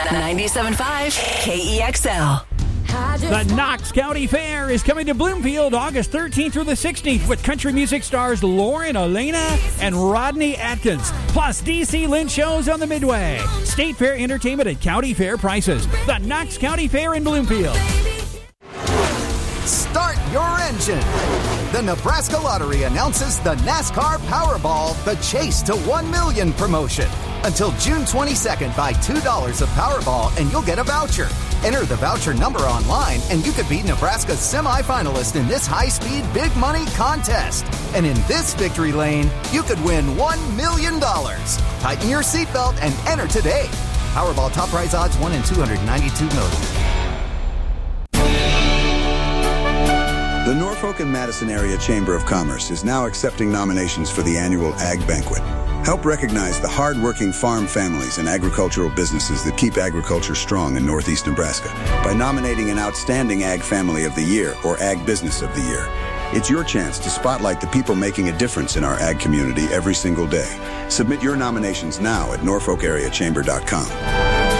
97.5 KEXL. The Knox County Fair is coming to Bloomfield August 13th through the 16th with country music stars Lauren Elena and Rodney Atkins, plus DC Lynch shows on the Midway. State Fair entertainment at county fair prices. The Knox County Fair in Bloomfield. Start your engine. The Nebraska Lottery announces the NASCAR Powerball The Chase to 1 Million promotion. Until June 22nd, buy $2 of Powerball and you'll get a voucher. Enter the voucher number online and you could be Nebraska's semifinalist in this high-speed big money contest. And in this victory lane, you could win $1 million. Tighten your seatbelt and enter today. Powerball top prize odds 1 in 292 million. The Norfolk and Madison Area Chamber of Commerce is now accepting nominations for the annual Ag Banquet. Help recognize the hard-working farm families and agricultural businesses that keep agriculture strong in Northeast Nebraska by nominating an outstanding Ag Family of the Year or Ag Business of the Year. It's your chance to spotlight the people making a difference in our ag community every single day. Submit your nominations now at norfolkareachamber.com.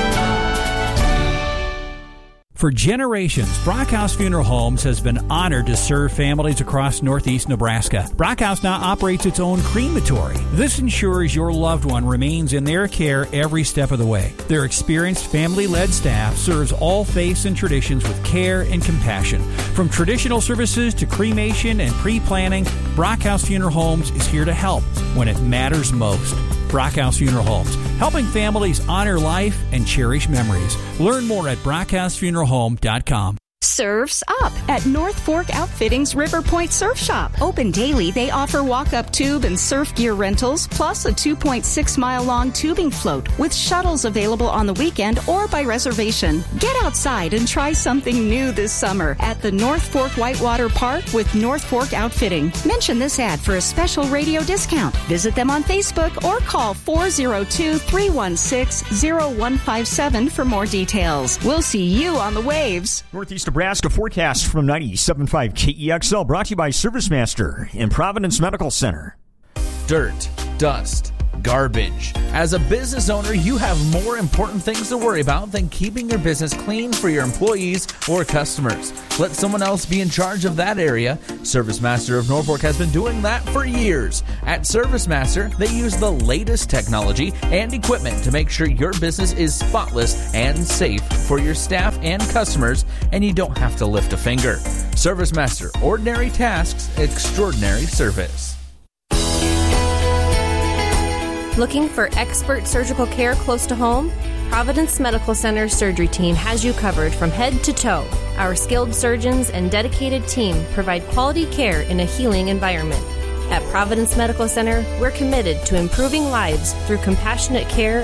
For generations, Brockhouse Funeral Homes has been honored to serve families across Northeast Nebraska. Brockhouse now operates its own crematory. This ensures your loved one remains in their care every step of the way. Their experienced family-led staff serves all faiths and traditions with care and compassion. From traditional services to cremation and pre-planning, Brockhouse Funeral Homes is here to help when it matters most. Brockhouse Funeral Homes, helping families honor life and cherish memories. Learn more at brockhouse.com. Surf's Up at North Fork Outfitting's River Point Surf Shop. Open daily, they offer walk-up tube and surf gear rentals, plus a 2.6-mile-long tubing float with shuttles available on the weekend or by reservation. Get outside and try something new this summer at the North Fork Whitewater Park with North Fork Outfitting. Mention this ad for a special radio discount. Visit them on Facebook or call 402-316-0157 for more details. We'll see you on the waves. Northeast Nebraska forecast from 97.5 KEXL, brought to you by ServiceMaster in Providence Medical Center. Dirt, dust, garbage. As a business owner, you have more important things to worry about than keeping your business clean for your employees or customers. Let someone else be in charge of that area. ServiceMaster of Norfolk has been doing that for years. At ServiceMaster, they use the latest technology and equipment to make sure your business is spotless and safe for your staff and customers, and you don't have to lift a finger. ServiceMaster, ordinary tasks, extraordinary service. Looking for expert surgical care close to home? Providence Medical Center Surgery Team has you covered from head to toe. Our skilled surgeons and dedicated team provide quality care in a healing environment. At Providence Medical Center, we're committed to improving lives through compassionate care